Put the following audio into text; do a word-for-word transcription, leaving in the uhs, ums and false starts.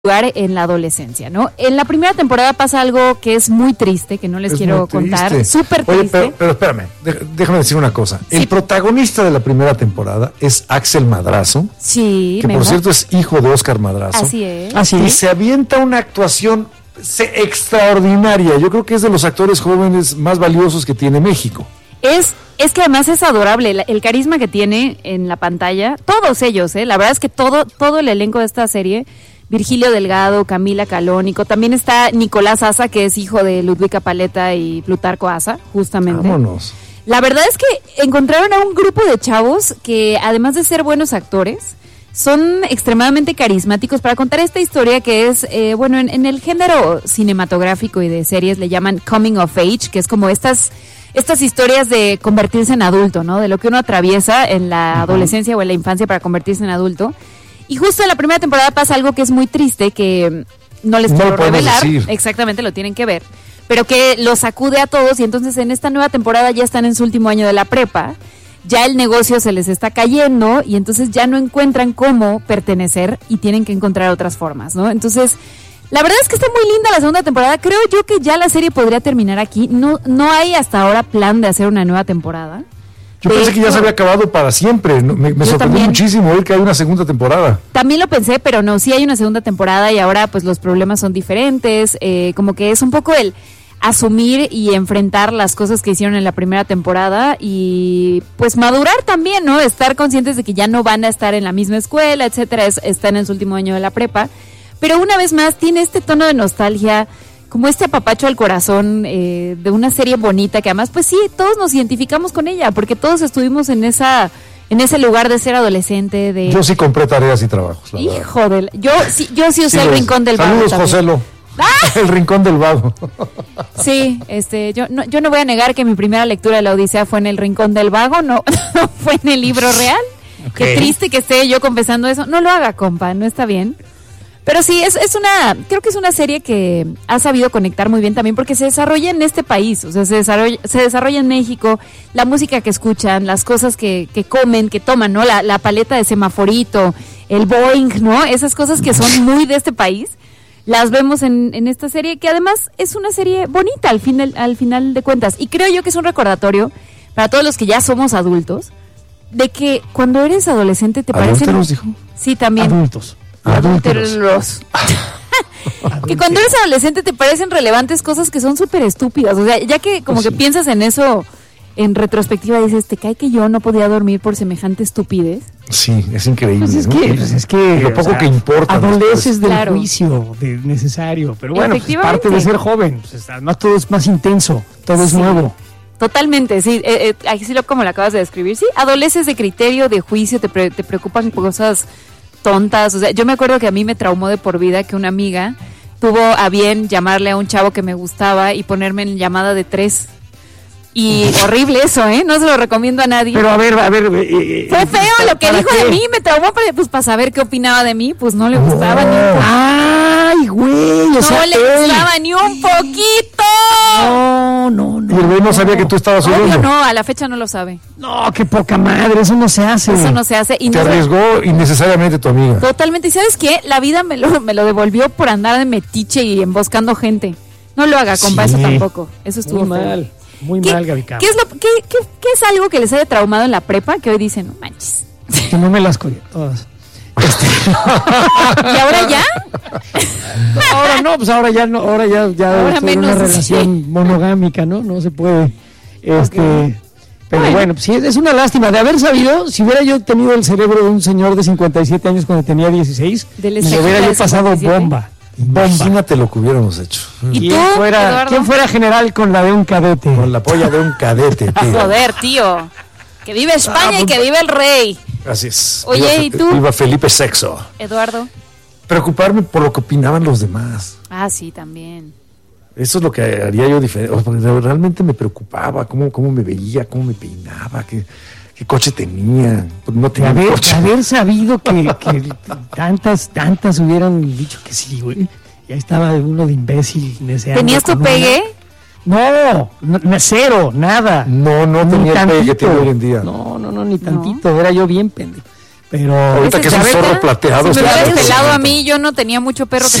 lugar en la adolescencia, ¿no? En la primera temporada pasa algo que es muy triste, que no les es quiero contar, súper triste. Oye, pero, pero espérame, déjame decir una cosa. Sí. El protagonista de la primera temporada es Axel Madrazo. Sí, que por cierto es hijo de Óscar Madrazo. Así es. Así y es. Se avienta una actuación extraordinaria. Yo creo que es de los actores jóvenes más valiosos que tiene México. Es, es que además es adorable, el, el carisma que tiene en la pantalla, todos ellos, ¿eh? La verdad es que todo, todo el elenco de esta serie, Virgilio Delgado, Camila Calónico, también está Nicolás Asa, que es hijo de Ludwika Paleta y Plutarco Asa, justamente. Vámonos. La verdad es que encontraron a un grupo de chavos que, además de ser buenos actores, son extremadamente carismáticos para contar esta historia que es, eh, bueno, en, en el género cinematográfico y de series le llaman coming of age, que es como estas... estas historias de convertirse en adulto, ¿no? De lo que uno atraviesa en la uh-huh. adolescencia o en la infancia para convertirse en adulto. Y justo en la primera temporada pasa algo que es muy triste, que no les quiero no revelar. Decir. Exactamente, lo tienen que ver. Pero que los sacude a todos y entonces en esta nueva temporada ya están en su último año de la prepa. Ya el negocio se les está cayendo y entonces ya no encuentran cómo pertenecer y tienen que encontrar otras formas, ¿no? Entonces... la verdad es que está muy linda la segunda temporada. Creo yo que ya la serie podría terminar aquí. No, no hay hasta ahora plan de hacer una nueva temporada. Yo de pensé hecho, que ya se había acabado para siempre. Me, me sorprendió también, muchísimo oír que hay una segunda temporada. También lo pensé, pero no, sí hay una segunda temporada y ahora pues los problemas son diferentes. Eh, como que es un poco el asumir y enfrentar las cosas que hicieron en la primera temporada y pues madurar también, ¿no? Estar conscientes de que ya no van a estar en la misma escuela, etcétera. Es, están en su último año de la prepa. Pero una vez más tiene este tono de nostalgia, como este apapacho al corazón eh, de una serie bonita que además, pues sí, todos nos identificamos con ella, porque todos estuvimos en esa en ese lugar de ser adolescente. De yo sí compré tareas y trabajos. La Hijo del, yo sí, yo sí usé sí, el rincón del vago. Saludos, Joselo. ¡Ah! El rincón del vago. Sí, este, yo no, yo no voy a negar que mi primera lectura de la Odisea fue en el rincón del vago, no, no fue en el libro real. Okay. Qué triste que esté yo confesando eso. No lo haga, compa, no está bien. Pero sí, es, es una, creo que es una serie que ha sabido conectar muy bien también porque se desarrolla en este país, o sea, se desarrolla, se desarrolla en México, la música que escuchan, las cosas que, que comen, que toman, ¿no? La, la paleta de semaforito, el Boeing, ¿no? Esas cosas que son muy de este país, las vemos en, en esta serie, que además es una serie bonita al final, al final de cuentas. Y creo yo que es un recordatorio para todos los que ya somos adultos, de que cuando eres adolescente te parecen... ¿Adultos dijo? Sí, también. Adultos. Adulteros. Que cuando eres adolescente te parecen relevantes cosas que son súper estúpidas. O sea, ya que como pues que sí. piensas en eso en retrospectiva, dices, ¿te cae que yo no podía dormir por semejante estupidez? Sí, es increíble. Pues es, ¿no? que, pues es que lo poco o sea, que importa. Adoleces del claro. juicio de necesario. Pero bueno, pues parte de ser joven. Pues, además todo es más intenso, todo sí. es nuevo. Totalmente, sí, eh, eh, así lo, como lo acabas de describir. Sí, adoleces de criterio, de juicio, te, pre, te preocupan cosas tontas. O sea, yo me acuerdo que a mí me traumó de por vida que una amiga tuvo a bien llamarle a un chavo que me gustaba y ponerme en llamada de tres. Y horrible eso, ¿eh? No se lo recomiendo a nadie. Pero a ver, a ver... Eh, Fue feo lo que dijo qué? de mí, me traumó para, pues, para saber qué opinaba de mí, pues no le gustaba oh. ni un poquito. ¡Ay, güey! O no sea, le él. gustaba ni un poquito. No, no, no. Y el güey no sabía que tú estabas oyendo. Obvio no, a la fecha no lo sabe. No, qué poca madre, eso no se hace. Eso no se hace. Y Te no arriesgó se... innecesariamente tu amiga. Totalmente. ¿Y sabes qué? La vida me lo, me lo devolvió por andar de metiche y emboscando gente. No lo haga, compa, sí. eso tampoco. Eso estuvo muy mal. Feo. Muy ¿Qué, mal, Gaby Campos. ¿qué es, lo, qué, qué, ¿Qué es algo que les haya traumado en la prepa que hoy dicen, no manches? Que no me las cogí todas. Este. ¿Y ahora ya? No, ahora no, pues ahora ya no, ahora ya, ya ahora es menos, una relación sí. monogámica, ¿no? No se puede. Este, okay. Pero bueno, bueno pues sí, es una lástima. De haber sabido, si hubiera yo tenido el cerebro de un señor de cincuenta y siete años cuando tenía dieciséis, me hubiera yo pasado bomba. Bomba. Imagínate lo que hubiéramos hecho. ¿Y ¿Quién, tú, fuera, ¿Quién fuera general con la de un cadete? Con la polla de un cadete, tío. Joder, tío. Que vive España ah, y que vive el rey. Así es. Oye, viva, ¿y tú? Viva Felipe sexto. Eduardo. Preocuparme por lo que opinaban los demás. Ah, sí, también. Eso es lo que haría yo diferente. Realmente me preocupaba cómo, cómo me veía, cómo me peinaba, qué, qué coche tenía. No tenía haber, coche. Haber sabido que, que tantas, tantas hubieran dicho que sí, güey. Ya estaba uno de imbécil. ¿Tenías tu pegue? No, no, cero, nada. No, no tenía el pegue que tiene hoy en día. No, no, no, ni tantito. No. Era yo bien pendejo. Pero ahorita que es un zorro plateado. Si me hubieras pelado a mí, yo no tenía mucho perro que